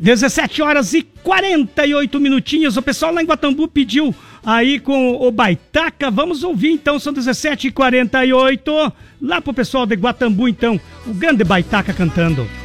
17 horas e 48 minutinhos. O pessoal lá em Guatambu pediu aí com o Baitaca. Vamos ouvir então, são 17h48. Lá pro pessoal de Guatambu então, o grande Baitaca cantando.